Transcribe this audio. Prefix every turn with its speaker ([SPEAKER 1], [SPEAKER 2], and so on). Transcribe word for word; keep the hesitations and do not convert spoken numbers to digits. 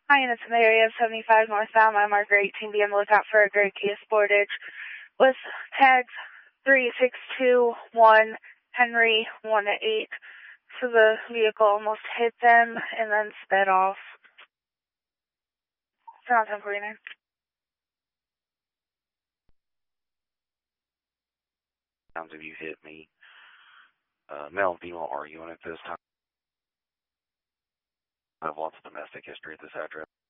[SPEAKER 1] Hi, and it's in the area of seventy-five northbound, my marker eighteen. Be on the lookout for a gray Kia Sportage with tags three six two one Henry one eight. So the vehicle almost hit them and then sped off. It's around ten forty-nine.
[SPEAKER 2] Times have you hit me? Uh, male and female arguing at this time. I have lots of domestic history at this address.